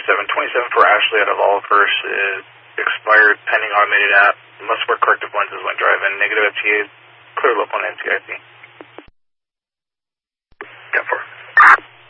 27 for Ashley out of Olivehurst is expired pending automated app. Must wear corrective lenses when driving. Negative FTA. Clear local on NCIC.